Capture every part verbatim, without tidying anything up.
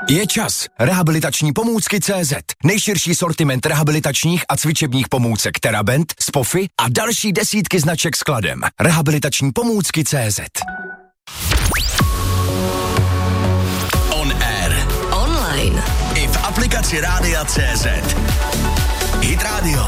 Je čas. Rehabilitační pomůcky C Z. Nejširší sortiment rehabilitačních a cvičebních pomůcek Terabent, Spofy a další desítky značek skladem. Rehabilitační pomůcky C Z. On air. Online. I v aplikaci Rádia C Z. Hit Radio.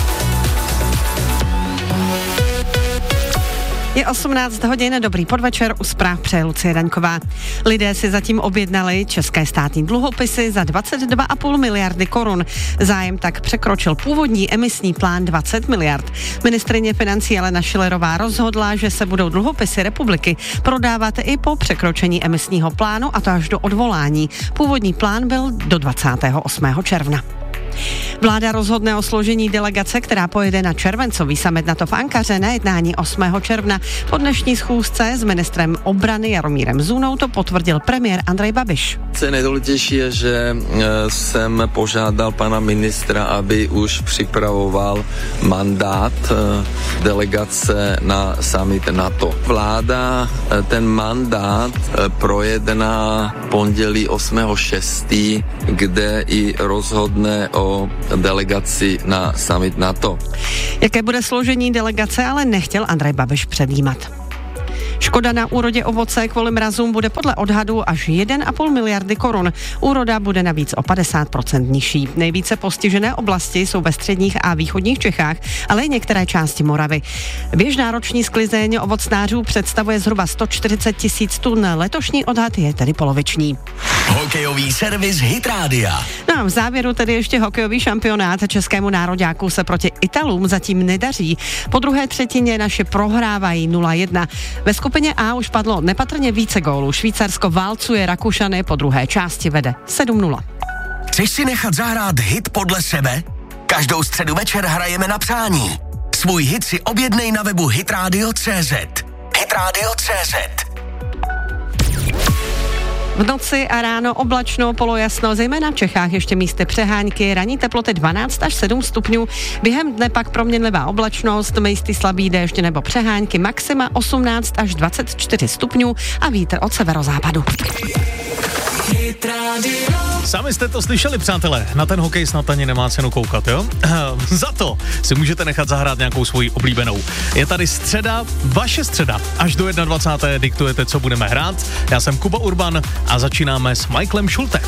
Je osmnáct hodin, dobrý podvečer, u zpráv přeje Lucie Daňková. Lidé si zatím objednali české státní dluhopisy za dvacet dva a půl miliardy korun. Zájem tak překročil původní emisní plán dvacet miliard. Ministryně financí Alena Schillerová rozhodla, že se budou dluhopisy republiky prodávat i po překročení emisního plánu, a to až do odvolání. Původní plán byl do dvacátého osmého června. Vláda rozhodne o složení delegace, která pojede na červencový summit NATO v Ankaře na jednání osmého června. Po dnešní schůzce s ministrem obrany Jaromírem Zůnou to potvrdil premiér Andrej Babiš. Co je nejdůležitější je, že jsem požádal pana ministra, aby už připravoval mandát delegace na summit NATO. Vláda ten mandát projedná pondělí osmého šestého kde i rozhodne o delegaci na summit NATO. Jaké bude složení delegace, ale nechtěl Andrej Babiš předjímat. Škoda na úrodě ovoce kvůli mrazům bude podle odhadu až jedna a půl miliardy korun. Úroda bude navíc o padesát procent nižší. Nejvíce postižené oblasti jsou ve středních a východních Čechách, ale i některé části Moravy. Běžná roční sklizeň ovocnářů představuje zhruba sto čtyřicet tisíc tun. Letošní odhad je tedy poloviční. Hokejový servis Hit Rádia. No a v závěru tedy ještě hokejový šampionát. Českému nároďáku se proti Italům zatím nedaří. Po druhé třetině naši prohrávají nula jedna. Ve skupině A už padlo nepatrně více gólů. Švýcarsko válcuje Rakušany, po druhé části vede sedm nula. Chceš si nechat zahrát hit podle sebe? Každou středu večer hrajeme na přání. Svůj hit si objednej na webu hitradio tečka cé zet. hitradio tečka cé zet. V noci a ráno oblačno, polojasno, zejména v Čechách ještě místy přehánky, ranní teploty dvanáct až sedm stupňů, během dne pak proměnlivá oblačnost, místy slabý déšť nebo přehánky, maxima osmnáct až dvacet čtyři stupňů a vítr od severozápadu. Sami jste to slyšeli, přátelé, na ten hokej snad ani nemá cenu koukat, jo? Za to si můžete nechat zahrát nějakou svoji oblíbenou. Je tady středa, vaše středa, až do dvacátého prvního diktujete, co budeme hrát. Já jsem Kuba Urban a začínáme s Michaelem Schultem.